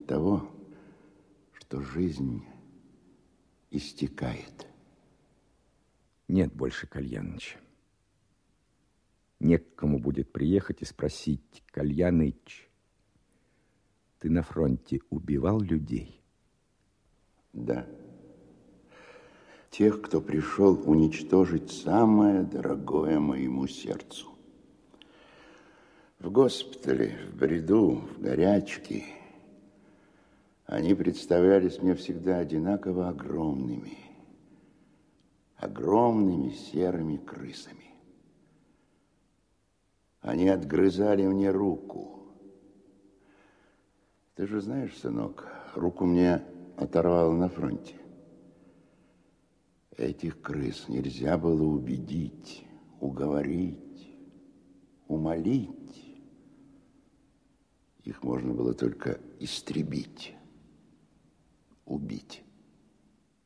того, что жизнь истекает. Нет больше Кальяныча. Не к кому будет приехать и спросить: Кальяныч, ты на фронте убивал людей? Да. Тех, кто пришел уничтожить самое дорогое моему сердцу. В госпитале, в бреду, в горячке они представлялись мне всегда одинаково огромными. Огромными серыми крысами. Они отгрызали мне руку. Ты же знаешь, сынок, руку мне оторвало на фронте. Этих крыс нельзя было убедить, уговорить, умолить. Их можно было только истребить, убить.